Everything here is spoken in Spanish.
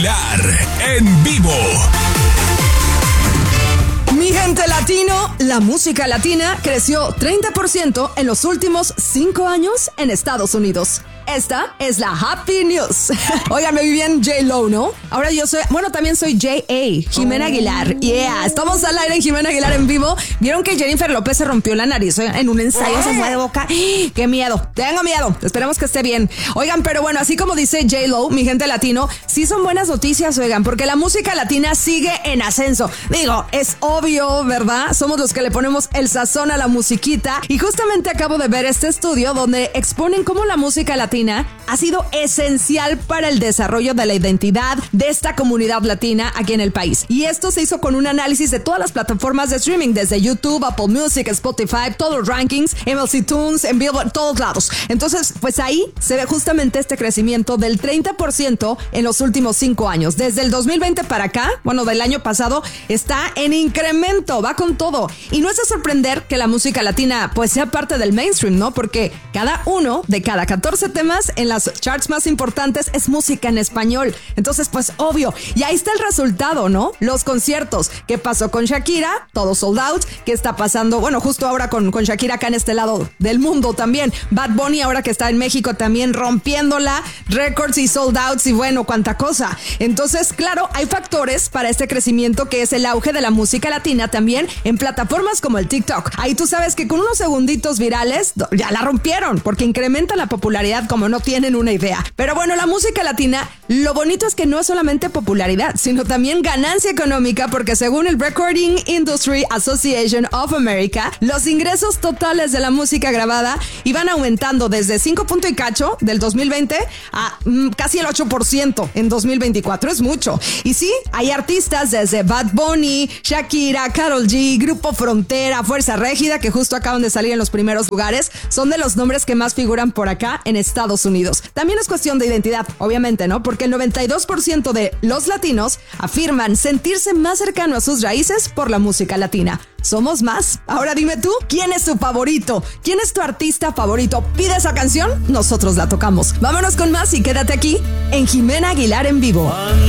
Aguilar en vivo. Mi gente latino, la música latina creció 30% en los últimos 5 años en Estados Unidos. Esta es la Happy News. Oigan, me vi bien J-Lo, ¿no? Ahora yo soy, también soy J.A., Jimena Aguilar. Yeah, estamos al aire en Jimena Aguilar en vivo. ¿Vieron que Jennifer López se rompió la nariz en un ensayo? Se fue de boca. ¡Qué miedo! Tengo miedo. Esperemos que esté bien. Oigan, pero bueno, así como dice J-Lo, mi gente latino, sí son buenas noticias, oigan, porque la música latina sigue en ascenso. Digo, es obvio, ¿verdad? Somos los que le ponemos el sazón a la musiquita. Y justamente acabo de ver este estudio donde exponen cómo la música latina ha sido esencial para el desarrollo de la identidad de esta comunidad latina aquí en el país. Y esto se hizo con un análisis de todas las plataformas de streaming, desde YouTube, Apple Music, Spotify, todos los rankings, MLC Tunes, en Billboard, todos lados. Entonces, pues ahí se ve justamente este crecimiento del 30% en los últimos 5 años. Desde el 2020 para acá, del año pasado, está en incremento, va con todo. Y no es de sorprender que la música latina pues sea parte del mainstream, ¿no? Porque cada uno de cada 14 temas en las charts más importantes es música en español. Entonces, pues obvio. Y ahí está el resultado, ¿no? Los conciertos. ¿Qué pasó con Shakira? Todo sold out. ¿Qué está pasando? Justo ahora con Shakira acá en este lado del mundo también. Bad Bunny ahora que está en México también rompiéndola. Records y sold outs y cuánta cosa. Entonces, claro, hay factores para este crecimiento que es el auge de la música latina también en plataformas como el TikTok. Ahí tú sabes que con unos segunditos virales ya la rompieron porque incrementa la popularidad como no tienen una idea. Pero la música latina, lo bonito es que no es solamente popularidad, sino también ganancia económica, porque según el Recording Industry Association of America, los ingresos totales de la música grabada iban aumentando desde 5 punto y cacho del 2020 a casi el 8% en 2024. Es mucho. Y sí, hay artistas desde Bad Bunny, Shakira, Karol G, Grupo Frontera, Fuerza Régida, que justo acaban de salir en los primeros lugares. Son de los nombres que más figuran por acá en Estados Unidos. También es cuestión de identidad, obviamente, ¿no? Porque el 92% de los latinos afirman sentirse más cercano a sus raíces por la música latina. Somos más. Ahora dime tú, ¿quién es tu favorito? ¿Quién es tu artista favorito? Pide esa canción, nosotros la tocamos. Vámonos con más y quédate aquí en Jimena Aguilar en vivo.